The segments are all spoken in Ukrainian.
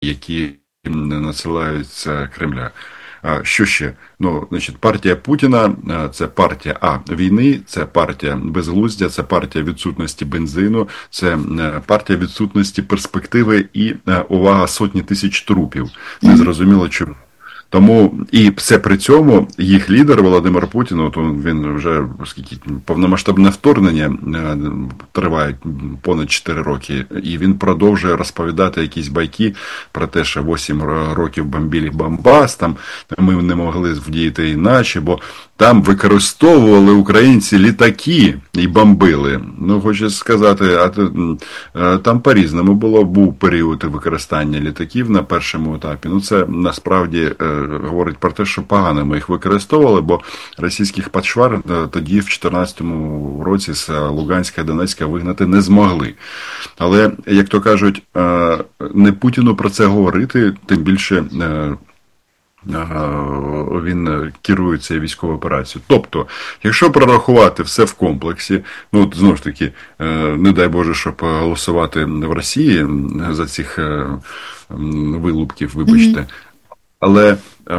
які надсилаються Кремля. Що ще? Значить, партія Путіна – це партія війни, це партія безглуздя, це партія відсутності бензину, це партія відсутності перспективи і, увага, сотні тисяч трупів. Незрозуміло чому. Тому і все при цьому їх лідер Володимир Путін, то він вже оскільки повномасштабне вторгнення триває понад 4 роки, і він продовжує розповідати якісь байки про те, що 8 років бомбили Бомбас, там ми не могли вдіяти іначе, бо там використовували українці літаки і бомбили. Хочу сказати, там по-різному був період використання літаків на першому етапі. Це насправді говорить про те, що погано ми їх використовували, бо російських пачвар тоді в 2014 році з Луганська і Донецька вигнати не змогли. Але, як то кажуть, не Путіну про це говорити, тим більше він керує цією військовою операцією. Тобто, якщо прорахувати все в комплексі, знову ж таки, не дай Боже, щоб голосувати в Росії за цих вилупків, вибачте, але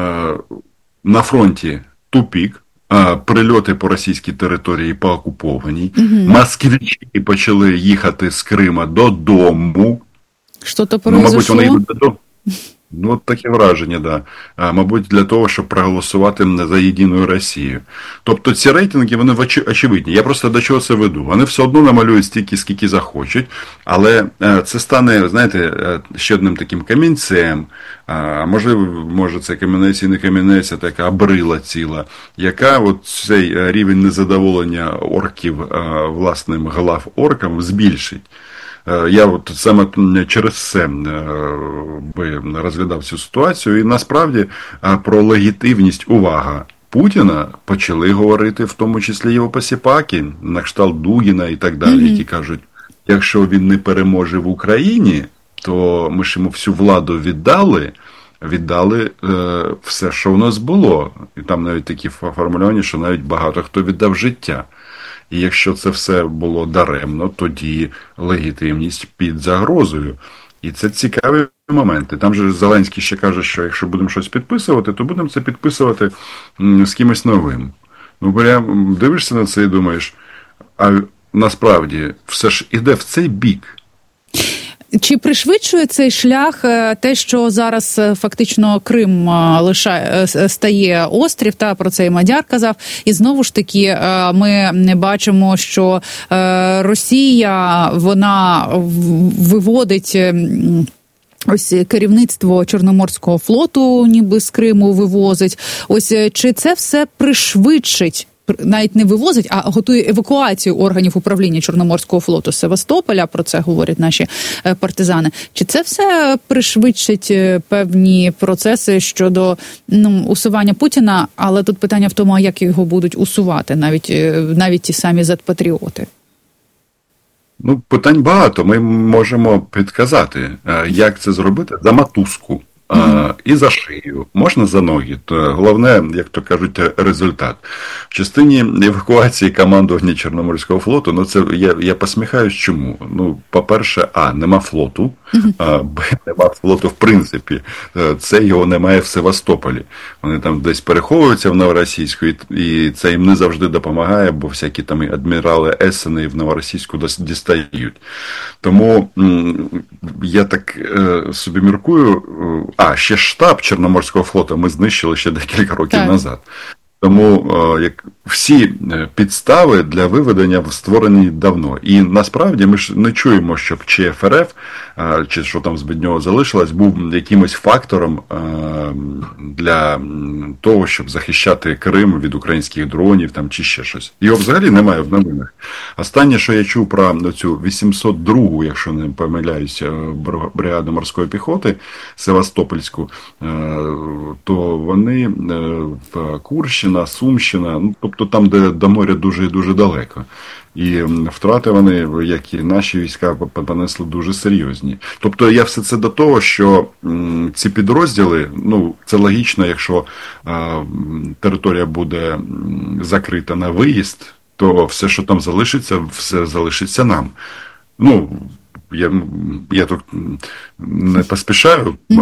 на фронті тупік, прильоти по російській території поокупованій, москвичі почали їхати з Крима додому. Що-то произошло? Мабуть, вони йдуть додому. Таке враження, да. Мабуть, для того, щоб проголосувати за єдину Росію. Тобто ці рейтинги, вони очевидні. Я просто до чого це веду. Вони все одно намалюють стільки, скільки захочуть, але це стане, знаєте, ще одним таким камінцем, можливо, може це камінець і не камінець, а така обрила ціла, яка цей рівень незадоволення орків власним глав-оркам збільшить. Я саме через це би розглядав цю ситуацію, і насправді про легітимність, увага, Путіна почали говорити, в тому числі його посіпаки, на кшталт Дугіна і так далі, які кажуть, якщо він не переможе в Україні, то ми ж йому всю владу віддали все, що в нас було. І там навіть такі формулювання, що навіть багато хто віддав життя. І якщо це все було даремно, тоді легітимність під загрозою. І це цікаві моменти. Там же Зеленський ще каже, що якщо будемо щось підписувати, то будемо це підписувати з кимось новим. Прям дивишся на це і думаєш, а насправді все ж іде в цей бік. Чи пришвидшує цей шлях те, що зараз фактично Крим стає острів, про це і Мадяр казав, і знову ж таки ми бачимо, що Росія, вона виводить ось керівництво Чорноморського флоту, ніби з Криму вивозить. Ось чи це все пришвидшить, навіть не вивозить, а готує евакуацію органів управління Чорноморського флоту з Севастополя, про це говорять наші партизани. Чи це все пришвидшить певні процеси щодо усування Путіна, але тут питання в тому, як його будуть усувати, навіть ті самі зет-патріоти? Питань багато. Ми можемо підказати, як це зробити за мотузку. І за шию, можна за ноги. То головне, як то кажуть, результат. В частині евакуації командування Чорноморського флоту, це я посміхаюсь чому. По-перше, нема флоту, нема флоту в принципі. Це його немає в Севастополі. Вони там десь переховуються в Новоросійську, і це їм не завжди допомагає, бо всякі там адмірали Ессени в Новоросійську дістають. Тому я так собі міркую, ще штаб Чорноморського флоту ми знищили ще декілька років назад. Тому всі підстави для виведення створені давно. І насправді ми ж не чуємо, щоб ЧФРФ, чи що там від нього залишилось, був якимось фактором для того, щоб захищати Крим від українських дронів там, чи ще щось. Його взагалі немає в новинах. Останнє, що я чув про цю 802-гу, якщо не помиляюся, бригаду морської піхоти Севастопольську, то вони в Курщина, Сумщина, тобто там, де до моря дуже і дуже далеко. І втрати вони, як і наші війська, понесли дуже серйозні. Тобто я все це до того, що ці підрозділи, це логічно, якщо територія буде закрита на виїзд, то все, що там залишиться, все залишиться нам. я тут не поспішаю